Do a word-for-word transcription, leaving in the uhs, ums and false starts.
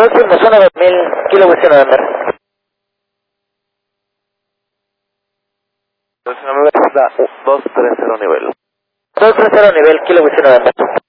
Próximo, zona dos mil, Kilo Whisky November. Próximo November, dos tres cero nivel. dos tres cero nivel, Kilo Whisky November.